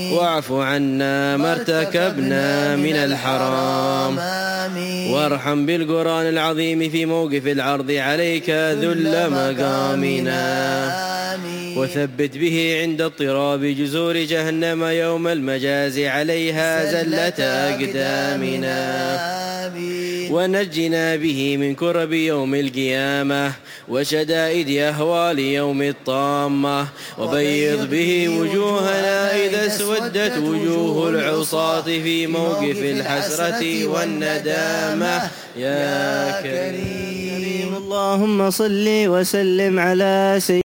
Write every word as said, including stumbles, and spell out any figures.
واعف عنا ما ارتكبنا من الحرام، وارحم بالقرآن العظيم في موقف العرض عليك ذل مقامنا، وثبت به عند اضطراب جزور جهنم يوم المجاز عليها زلة أقدامنا، ونجنا به من كرب يوم القيامة وشدائد أهوال يوم الطامة، وبيض به وجوهنا إذا اسودت وجوه العصاة في موقف الحسرة والندامة يا كريم. اللهم صل وسلم على سيدنا